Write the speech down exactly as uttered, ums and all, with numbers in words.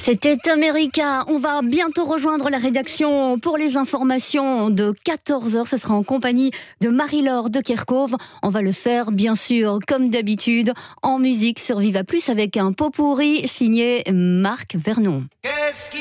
C'était America. On va bientôt rejoindre la rédaction pour les informations de quatorze heures. Ce sera en compagnie de Marie-Laure de Kerkhove. On va le faire, bien sûr, comme d'habitude, en musique sur Viva Plus avec un pot pourri signé Marc Vernon.